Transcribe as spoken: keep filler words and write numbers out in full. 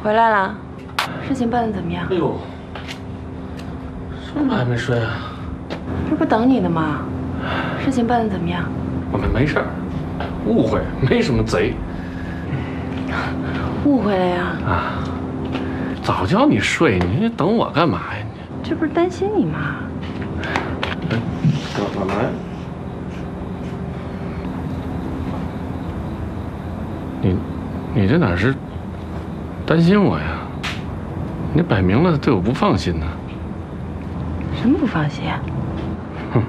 回来了，事情办得怎么样？ 哎呦，这么还没睡啊？ 这不等你的吗？事情办得怎么样？ 我们没事儿，误会，没什么贼。 误会了呀？ 啊，早叫你睡，你等我干嘛呀？你这不是担心你吗？ 干干嘛呀？你，你这哪是担心我呀？你摆明了对我不放心呢。 什么不放心啊？